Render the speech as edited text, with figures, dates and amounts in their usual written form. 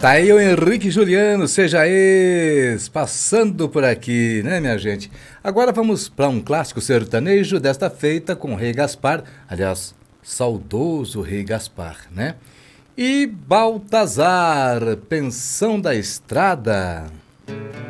Tá aí o Henrique Juliano, seja ex, passando por aqui, né, minha gente? Agora vamos para um clássico sertanejo, desta feita com Rei Gaspar, aliás, saudoso Rei Gaspar, né? E Baltazar, Pensão da Estrada.